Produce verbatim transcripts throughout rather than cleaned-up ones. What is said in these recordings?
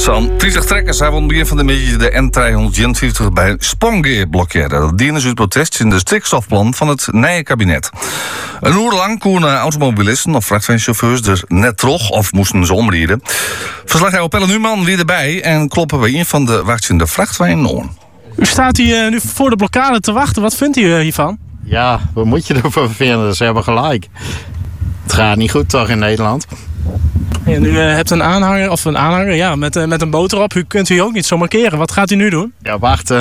Zo'n twintig trekkers hebben aan het begin van de middag de N tweehonderdvijftig bij Spongeer blokkeren. Dat dienen ze uit protest in de stikstofplan van het nieuwe kabinet. Een uur lang konden automobilisten of vrachtwagenchauffeurs er net terug of moesten ze omrijden. Verslaggever Pelle Numan weer erbij en kloppen bij een van de wachtende vrachtwagen aan. U staat hier nu voor de blokkade te wachten. Wat vindt u hiervan? Ja, wat moet je ervan vinden? Ze hebben gelijk. Het gaat niet goed toch in Nederland? En u uh, hebt een aanhanger, of een aanhanger, ja, met, uh, met een boter op. U kunt u ook niet zo markeren. Wat gaat u nu doen? Ja, wachten.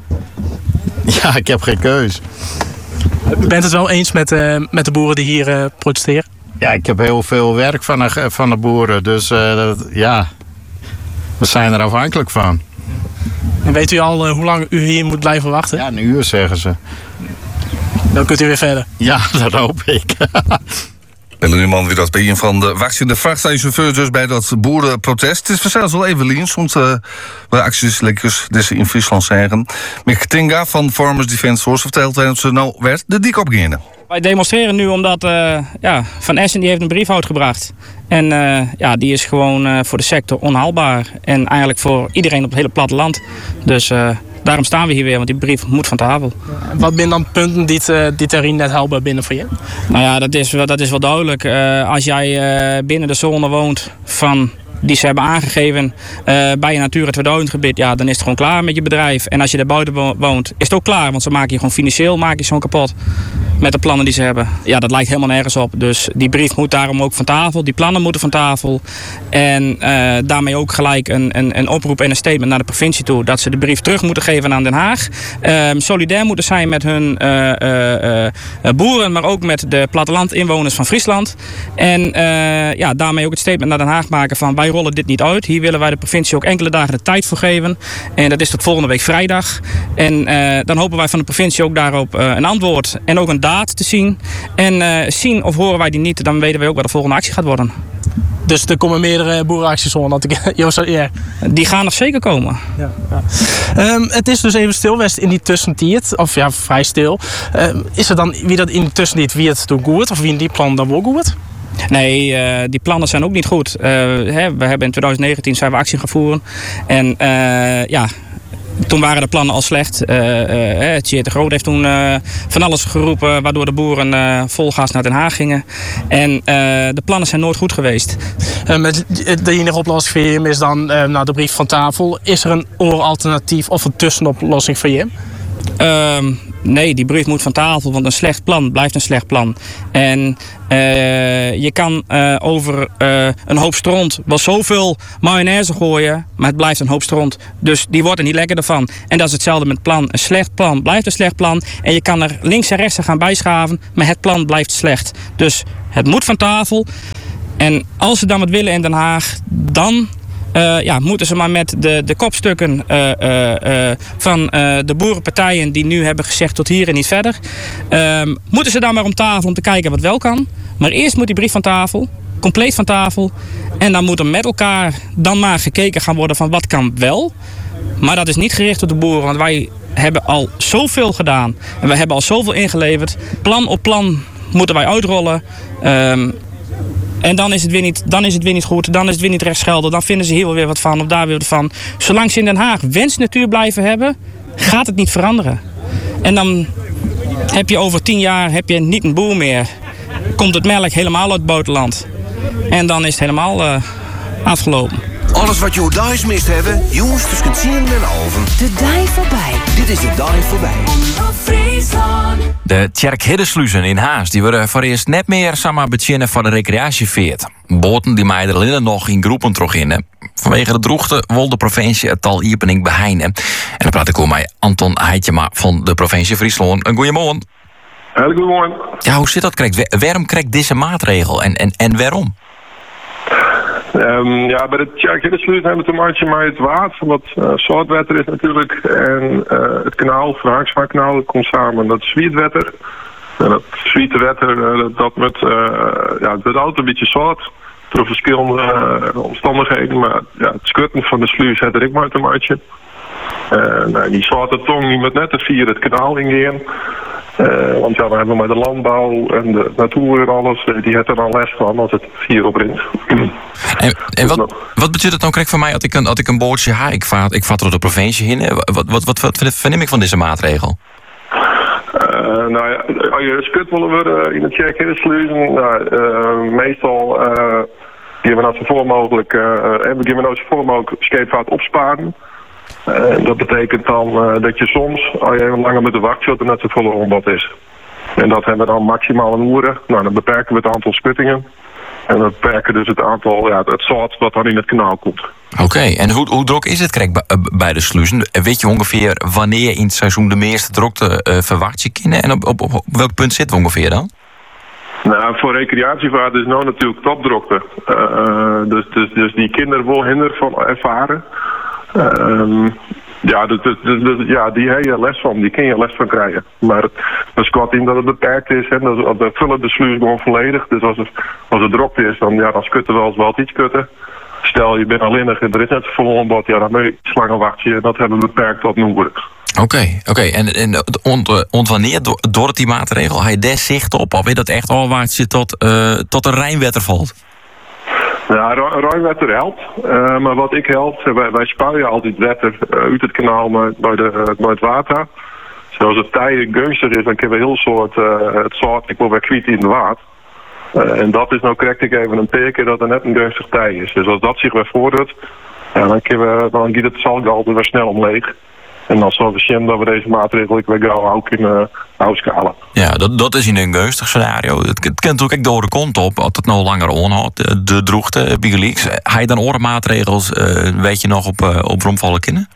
Ja, ik heb geen keus. U bent het wel eens met, uh, met de boeren die hier uh, protesteren? Ja, ik heb heel veel werk van de, van de boeren. Dus uh, dat, ja, we zijn er afhankelijk van. En weet u al uh, hoe lang u hier moet blijven wachten? Ja, een uur zeggen ze. Dan kunt u weer verder? Ja, dat hoop ik. Pelle Numan weer dat bij een van de wachtende vrachtwagenchauffeurs dus bij dat boerenprotest. Het is vanzelfs wel even liens, soms uh, bij acties lekkers die ze in Friesland zeggen. Mick Tinga van Farmers Defence Force vertelt dat ze nou werd de dik opgingen. Wij demonstreren nu omdat uh, ja, Van Essen die heeft een brief uitgebracht. En uh, ja, die is gewoon uh, voor de sector onhaalbaar. En eigenlijk voor iedereen op het hele platteland. Dus uh, daarom staan we hier weer, want die brief moet van tafel. Wat zijn dan punten die, uh, die erin net haalbaar binnen voor je? Nou ja, dat is, dat is wel duidelijk. Uh, als jij uh, binnen de zone woont van... die ze hebben aangegeven uh, bij een Natura tweeduizend gebied, ja, dan is het gewoon klaar met je bedrijf. En als je er buiten woont, is het ook klaar. Want ze maken je gewoon financieel maak je zo kapot met de plannen die ze hebben. Ja, dat lijkt helemaal nergens op. Dus die brief moet daarom ook van tafel. Die plannen moeten van tafel. En uh, daarmee ook gelijk een, een, een oproep en een statement naar de provincie toe. Dat ze de brief terug moeten geven aan Den Haag. Uh, solidair moeten zijn met hun uh, uh, uh, boeren, maar ook met de plattelandinwoners van Friesland. En uh, ja, daarmee ook het statement naar Den Haag maken van wij rollen dit niet uit. Hier willen wij de provincie ook enkele dagen de tijd voor geven. En dat is tot volgende week vrijdag. En uh, dan hopen wij van de provincie ook daarop uh, een antwoord en ook een daad te zien. En uh, zien of horen wij die niet, dan weten wij ook wat de volgende actie gaat worden. Dus er komen meerdere boerenacties on. Yeah. Die gaan nog zeker komen. Ja, ja. Um, het is dus even stil West in die tussentijd. Of ja, vrij stil. Um, is er dan wie dat in die tussentijd wie het doet goed? Of wie in die plan dan wel goed? Nee, uh, die plannen zijn ook niet goed. Uh, hè, we hebben in twintig negentien zijn we actie gaan voeren. En uh, ja... Toen waren de plannen al slecht. Uh, uh, Tjeerd de Groot heeft toen uh, van alles geroepen, waardoor de boeren uh, vol gas naar Den Haag gingen. En uh, de plannen zijn nooit goed geweest. Uh, met de enige oplossing voor je is dan uh, nou, de brief van tafel. Is er een ooralternatief of een tussenoplossing voor je? Uh, nee, die brief moet van tafel, want een slecht plan blijft een slecht plan. En uh, je kan uh, over uh, een hoop stront wel zoveel mayonaise gooien, maar het blijft een hoop stront. Dus die wordt er niet lekker van. En dat is hetzelfde met het plan. Een slecht plan blijft een slecht plan. En je kan er links en rechts gaan bijschaven, maar het plan blijft slecht. Dus het moet van tafel. En als ze dan wat willen in Den Haag, dan... Uh, ja, moeten ze maar met de, de kopstukken uh, uh, uh, van uh, de boerenpartijen die nu hebben gezegd tot hier en niet verder. Uh, moeten ze dan maar om tafel om te kijken wat wel kan. Maar eerst moet die brief van tafel, compleet van tafel. En dan moet er met elkaar dan maar gekeken gaan worden van wat kan wel. Maar dat is niet gericht op de boeren, want wij hebben al zoveel gedaan. En wij hebben al zoveel ingeleverd. Plan op plan moeten wij uitrollen. Uh, En dan is, het weer niet, dan is het weer niet goed, dan is het weer niet rechtsgeldig. Dan vinden ze hier wel weer wat van, of daar weer wat van. Zolang ze in Den Haag wensnatuur blijven hebben, gaat het niet veranderen. En dan heb je over tien jaar heb je niet een boer meer. Komt het melk helemaal uit het buitenland. En dan is het helemaal uh, afgelopen. Alles wat je thuis mist hebben, jongens tussen tien en alven. De dij voorbij. Dit is de dij voorbij. De Tjerk Hiddensluizen in Haas die worden voor eerst net meer samen beginnen voor de recreatieveert. Boten die mij er nog in groepen terug in. Vanwege de droogte wil de provincie het tal iepening beheinen. En dan praat ik over mij Anton Heitjema van de provincie Friesland. Een goeiemorgen. Hele goeiemorgen. Ja, hoe zit dat? Waarom krijgt deze maatregel en, en, en waarom? Um, ja, bij de Tjerk Hiddensluizen hebben we te maken met het water, wat uh, zoutwater is natuurlijk. En uh, het kanaal, het Verhaagsvaartkanaal, dat komt samen. Dat is zwietwater. En dat zwietwater, uh, dat, dat met, uh, ja, het wordt altijd een beetje zout. Door verschillende uh, omstandigheden. Maar ja, het schutten van de sluis heeft er ik maar te maken. Uh, nou, die zoute tong die moet net te vier het kanaal ingaan. Uh, want ja, dan hebben we met de landbouw en de natuur en alles, uh, die heeft er dan les van als het hierop rint. En, en wat, wat betekent het dan correct voor mij als ik een, als ik een bootje ha, ik vaat, ik vaat er de provincie in. Wat, wat, wat, wat verneem ik van deze maatregel? Uh, nou ja, als je skut willen worden in het check sluizen, nou, uh, meestal uh, gaan we nou zoveel mogelijk, uh, en we gaan nou zoveel mogelijk scheepvaart opsparen. Uh, dat betekent dan uh, dat je soms, als je even langer met de wacht zit, er net zo volle ombod is. En dat hebben we dan maximaal een uren. Nou, dan beperken we het aantal skuttingen. En dan beperken dus het aantal, ja, het zout wat dan in het kanaal komt. Oké, okay. En hoe, hoe druk is het correct bij de sluizen? Weet je ongeveer wanneer in het seizoen de meeste drukte uh, verwacht je kunnen? En op, op, op welk punt zitten we ongeveer dan? Nou, voor recreatievaart is nou natuurlijk topdrukte. Uh, dus, dus, dus die kinderen wel hinder van ervaren. Uh, ja, dus, dus, dus, ja, die heb je les van, die kun je les van krijgen. Maar het is kwart in dat het beperkt is en dat we vullen de sluis gewoon volledig. Dus als het, als het drukte is, dan, ja, dan skutten we wel eens wel iets kutten. Stel, je bent alleenig en er is net vol onbod, ja, dan moet je iets langer wachten. Dat hebben we beperkt tot nu. Oké, okay, oké. Okay. En, en ont, ont wanneer door, door die maatregel, ga je daar zicht op? Of is dat echt al waar het zit tot, uh, tot een Rijnwetter valt? Ja, Rijnwetter helpt. Uh, maar wat ik helpt, wij, wij spuien altijd wetter uh, uit het kanaal naar, naar, de, uh, naar het water. Zoals het tij gunstig is, dan kunnen we heel soort uh, het soort ik wil weer kwijt in het water. Uh, en dat is nou correct ik even een teken dat er net een gunstig tij is. Dus als dat zich weer voordoet, ja, dan, we, dan gaat het zaltgehalte weer snel omleeg. En dan zal we zien dat we deze maatregel weer gauw ook kunnen uh, uitschalen. Ja, dat, dat is in een gunstig scenario. Het, het kent natuurlijk ook door de kont op, als het nou langer onhoudt, de droogte, Bigelieks. Ga je dan andere maatregels, uh, weet je nog, op, uh, op romvallen kunnen?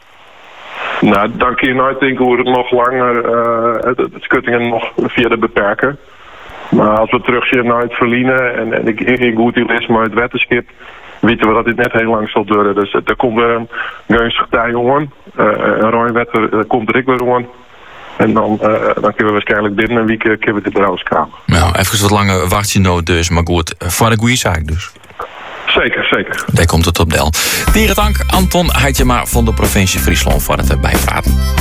Nou, dan kun je nooit denken hoe het nog langer, uh, het, het skuttingen nog verder beperken. Maar als we terugzien naar het verliezen en, en ik in goed is maar het wetterschip, weten we dat dit net heel lang zal duren. Dus er komt weer een gunstig tij aan. Uh, een Rijnwetter komt er ik weer aan. En dan, uh, dan kunnen we waarschijnlijk binnen een week kunnen we dit eruit komen. Nou, even wat langer wacht je nou dus. Maar goed, voor de goede zaak dus. Zeker, zeker. Daar komt het op del. Dierendank, Anton Heitjema van de provincie Friesland voor het bijpraten.